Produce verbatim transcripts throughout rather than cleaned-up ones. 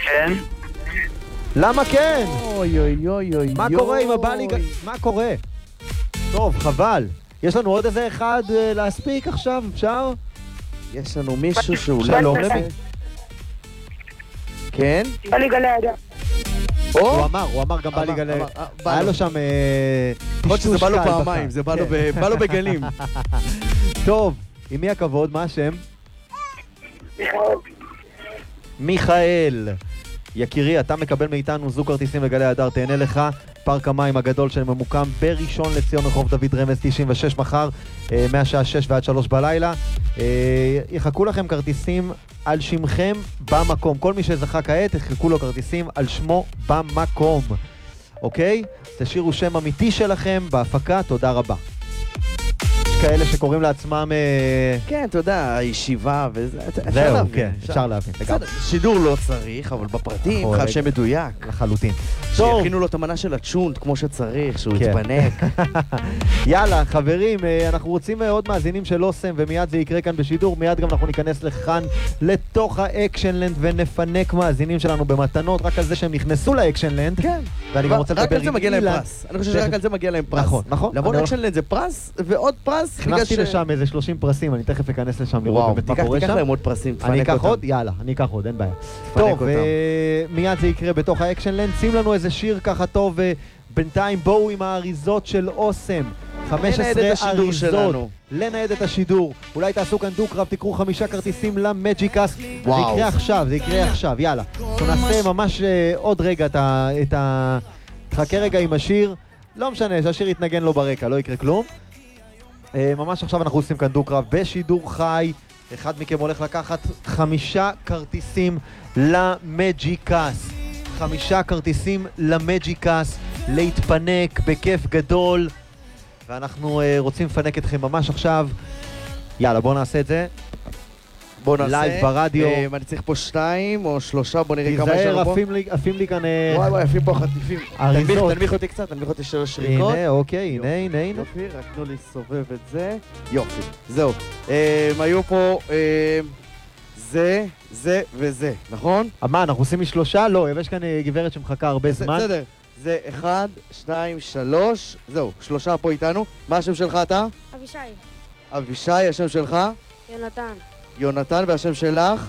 כן. למה כן? אוי אוי אוי אוי. מה קורה עם הבא ליגה? מה קורה? טוב, חבל. יש לנו עוד איזה אחד אה, להספיק עכשיו, אפשר? יש לנו מישהו שאולי... שלום בטח. למי? כן? בליגה לידה. הוא או? אמר, הוא אמר גם בא אמר, ליגה ל... אמר, אה, בא היה לו. לו שם אה, יכול להיות שזה טשטוש בא לו קל פעמיים, בקר. זה בא לו כן. ב- בא לו בגלים. טוב, עם מי הכבוד? מה השם? מיכאל. מיכאל. יקירי, אתה מקבל מאיתנו זוג כרטיסים לגלי הדר, תהנה לך. פארק המים הגדול שממוקם בראשון לציון רחוב דוד רמז תשעים ושש מחר, אה, מהשעה שש ועד שלוש בלילה. אה, יחכו לכם כרטיסים על שמכם במקום. כל מי שזכה כעת, יחכו לו כרטיסים על שמו במקום. אוקיי? תשאירו שם אמיתי שלכם בהפקה, תודה רבה. יש כאלה שקוראים לעצמם... אה, כן, אתה יודע, הישיבה וזה... אפשר זהו, להבין, כן, אפשר להבין. בסדר, שידור לא צריך, אבל בפרטים נכון, חייב רגע. שם מדויק. לחלוטין. טוב. שיכינו לו את המנה של הצ'ונט כמו שצריך, שהוא כן. יתפנק. יאללה, חברים, אה, אנחנו רוצים אה, עוד מאזינים של אוסם, ומיד זה יקרה כאן בשידור. מיד גם אנחנו ניכנס לכאן לתוך האקשנלנד ונפנק מאזינים שלנו במתנות, רק על זה שהם נכנסו לאקשנלנד. כן. ואני גם רוצה רק לדבר על זה עם מגיע להם אילן. פרס. אני חושב שרק על זה מגיע להם פרס. נכון, נכון. לבוא אני לאקשנלנד זה פרס, ועוד פרס. בגלל הכנסתי ש- לשם איזה שלושים פרסים, אני תכף אכנס לשם לראות וואו, באמת מה תיקח קורה תיקח שם. להם עוד פרסים, תפנק אותם. אני אקח עוד? יאללה, אני אקח עוד, אין בעיה. תפנק טוב, אותם. אה, מיד זה יקרה בתוך האקשנלנד. שים לנו איזה שיר ככה טוב, אה, בינתיים בואו עם האריזות של אוסם. חמש לנייד עשרה את השידור אריזות. שלנו. לנייד את השידור. אולי תעשו כאן דו-קרב, תקראו חמישה כרטיסים למג'יקס. זה וואו. יקרה עכשיו, זה יקרה עכשיו, יאללה. אנחנו נעשה ממש אה, עוד רגע את ה... את ה... תחכה רגע עם השיר. לא משנה, שהשיר יתנגן לו ברקע, לא יקרה כלום. אה, ממש עכשיו אנחנו עושים כאן דו-קרב בשידור חי. אחד מכם הולך לקחת חמישה כרטיסים למג'יקס. חמישה כרטיסים למג'יקס, להתפנק בכיף גדול. ואנחנו uh, רוצים לפנק אתכם ממש עכשיו. יאללה, בואו נעשה את זה. בוא נעשה. לייב ברדיו. אה, אני צריך פה שתיים או שלושה, בוא נראה כמה יש תיזהר, לנו פה. עפים לי, עפים לי כאן... אה, וואי וואי, יפים פה חטיפים. אריזות. תנמיך, תנמיך אותי קצת, תנמיך אותי שלוש שריקות. הנה, אוקיי, הנה, הנה, הנה. יופי, רק תנו לי לסובב את זה. יופי, זהו. אה, היו פה אה, זה, זה וזה, נכון? מה, אנחנו עושים משלושה? לא, יש כאן אה, גברת שמחכה הרבה זה- זמן. בסדר. זה אחד, שתיים, שלוש, זהו, שלושה פה איתנו. מה השם שלך אתה? אבישי, אבישי, השם שלך? יונתן, יונתן, והשם שלך?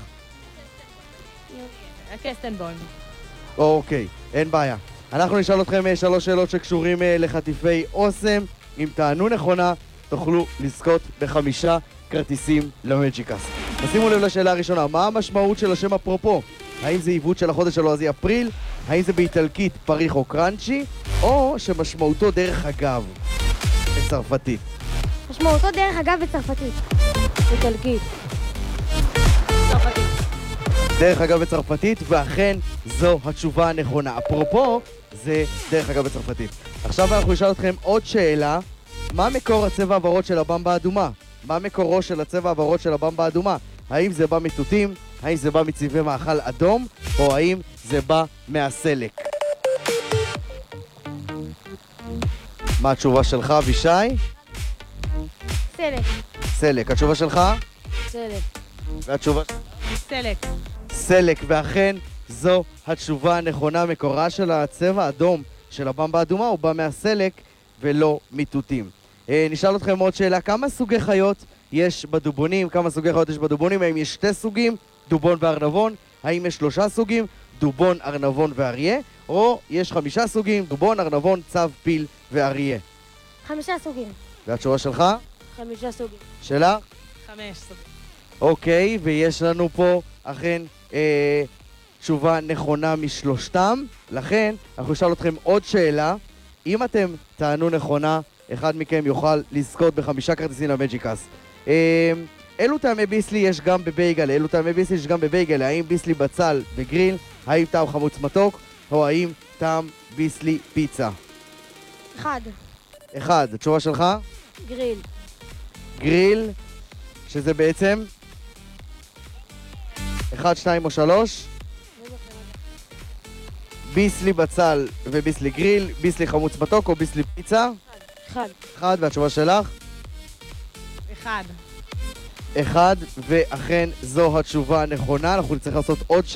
קסטנבוים. אוקיי, אין בעיה. אנחנו נשאל אתכם אה, שלוש שאלות שקשורים אה, לחטיפי אוסם. אם תענו נכונה, תוכלו לזכות בחמישה כרטיסים למג'יקס. שימו לב לשאלה הראשונה, מה המשמעות של השם אפרופו? האם זה עיוות של החודש הלועזי אפריל? האם זה באיטלקית פריך או קראנצ'י? או שמשמעותו דרך אגב בצרפתית? משמעותו דרך אגב בצרפתית, איטלקית. צרפתית. דרך אגב בצרפתית, ואכן זו התשובה הנכונה. אפרופו, זה דרך אגב בצרפתית. עכשיו אנחנו נשאל אתכם עוד שאלה, מה מקור הצבע הוורוד של הבמבה האדומה? מה מקורו של הצבע הוורוד של הבמבה האדומה? האם זה בא מתותים? האם זה בא מצבעי מאכל אדום? או האם זה בא מהסלק? מה התשובה שלך, אבישי? סלק, סלק. התשובה שלך? סלק. והתשובה... סלק. סלק, ואכן זו התשובה הנכונה. מקורה של הצבע האדום של הבמבה האדומה הוא בא מהסלק ולא מתותים. אה, נשאל אתכם עוד שאלה, כמה סוגי חיות יש בדובונים? כמה סוגי חיות יש בדובונים? האם יש שתי סוגים, דובון וארנבון? האם יש שלושה סוגים, דובון, ארנבון ואריה? או יש חמישה סוגים, דובון, ארנבון, צב, פיל ואריה? חמישה סוגים. והתשובה שלך? חמישה סוגים. שאלה? חמש סוגים. אוקיי, ויש לנו פה אכן אה, תשובה נכונה משלושתם. לכן, אנחנו נשאל אתכם עוד שאלה. אם אתם תענו נכונה, אחד מכם יוכל לזכות בחמישה כרטיסים למג'יקס. אה, אילו טעמי ביסלי יש גם בבייגלה? אילו טעמי ביסלי יש גם בבייגלה? האם ביסלי בצל וגריל? האם טעם חמוץ מתוק? או האם טעם ביסלי פיצה? אחד, אחד, התשובה שלך? גריל. גריל, שזה בעצם אחד, שתיים או שלוש. ביסלי בצל וביסלי גריל, ביסלי חמוץ מתוק או ביסלי פיצה? אחד. אחד, והתשובה שלך? אחד. אחד, ואכן זו התשובה הנכונה. אנחנו נצטרך לעשות עוד